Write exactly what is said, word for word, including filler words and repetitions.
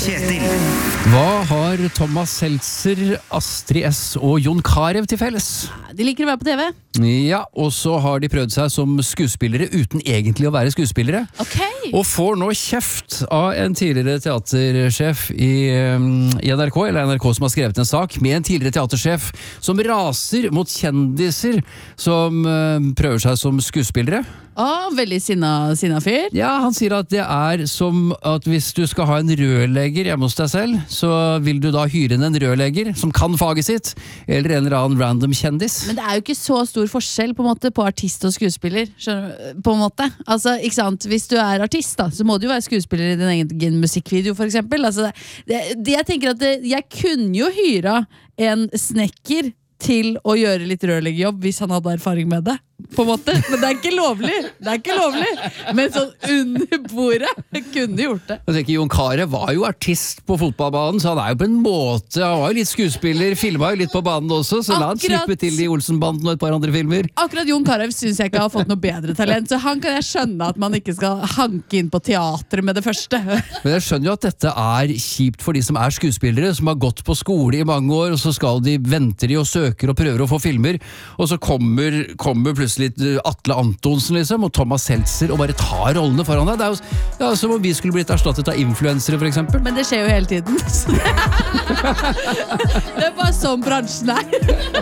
Kjetil. Hva har Thomas Seltzer, Astrid S og Jon Carew til felles? De liker å være på T V. Ja, og så har de prøvd seg som skuespillere uten egentlig å være skuespillere. Ok. Og får nå kjeft av en tidligere teatersjef i, um, i N R K, eller N R K som har skrevet en sak med en tidligere teatersjef som raser mot kjendiser som uh, prøver seg som skuespillere. Å, veldig sinna, sinna fyr. Ja, han sier at det er som at hvis du skal ha en rørlegger hjemme hos deg selv, så vil du da hyre inn en rørlegger som kan faget sitt, eller en eller annen random kjendis. Men det er jo ikke så stor forskjell på, en måte, på artist og skuespiller. Skjønner du? På en måte. Altså, ikke sant? Hvis du er artist, da, så må du jo være skuespiller i din egen musikkvideo, for eksempel. Altså, det, det, jeg tenker at det, jeg kunne jo hyre en snekker til å gjøre litt rørleggerjobb hvis han hadde erfaring med det, på en måte. Men det er ikke lovlig. Det er ikke lovlig. Men sånn under bordet kunne de gjort det. Jeg tenker, Jon Carew var jo artist på fotballbanen, så han er jo på en måte, han var jo litt skuespiller, filmet jo litt på banen også, så la han Akkurat- slippe til i Olsenbanden og et par andre filmer. Akkurat Jon Carew synes jeg ikke har fått noe bedre talent, så han kan jeg skjønne at man ikke skal hanke inn på teatret med det første. Men jeg skjønner jo at dette er kjipt for de som er skuespillere, som har gått på skole i mange år, og så skal de, venter de og søker og prøver å få filmer, og så kommer, kommer plutselig Atle Antonsen liksom, og Thomas Seltzer, og bare tar rollene foran deg. Det er jo ja, som om vi skulle blitt erstattet av influensere, for eksempel. Men det skjer jo hele tiden. Så det, det er bare sånn bransjen er.